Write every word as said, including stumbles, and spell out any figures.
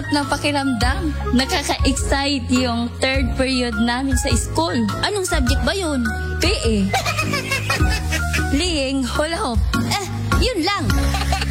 lungkot ng pakiramdam. Nakaka-excite yung third period namin sa school. Anong subject ba yun? P E. Playing hula hoop. Eh, yun lang.